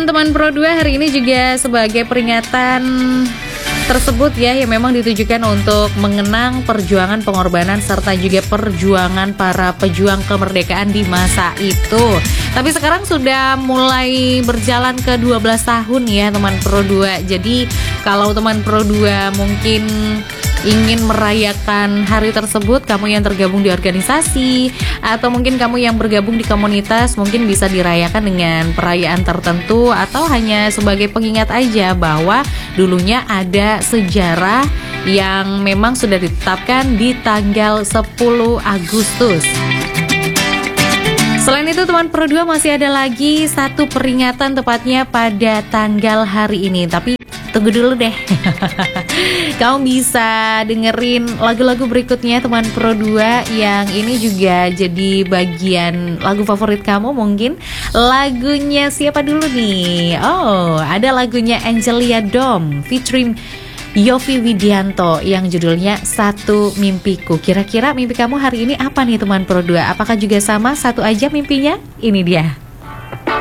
teman Pro 2, hari ini juga sebagai peringatan tersebut ya, yang memang ditujukan untuk mengenang perjuangan, pengorbanan, serta juga perjuangan para pejuang kemerdekaan di masa itu. Tapi sekarang sudah mulai berjalan ke 12 tahun ya teman Pro 2. Jadi kalau teman Pro 2 mungkin ingin merayakan hari tersebut, kamu yang tergabung di organisasi atau mungkin kamu yang bergabung di komunitas, mungkin bisa dirayakan dengan perayaan tertentu atau hanya sebagai pengingat aja bahwa dulunya ada sejarah yang memang sudah ditetapkan di tanggal 10 Agustus. Selain itu teman Pro 2 masih ada lagi satu peringatan tepatnya pada tanggal hari ini. Tapi tunggu dulu deh. Kamu bisa dengerin lagu-lagu berikutnya teman Pro 2 yang ini juga jadi bagian lagu favorit kamu mungkin. Lagunya siapa dulu nih? Oh, ada lagunya Angelia Dom featuring Yovie Widianto yang judulnya Satu Mimpiku. Kira-kira mimpi kamu hari ini apa nih teman Pro 2? Apakah juga sama satu aja mimpinya? Ini dia.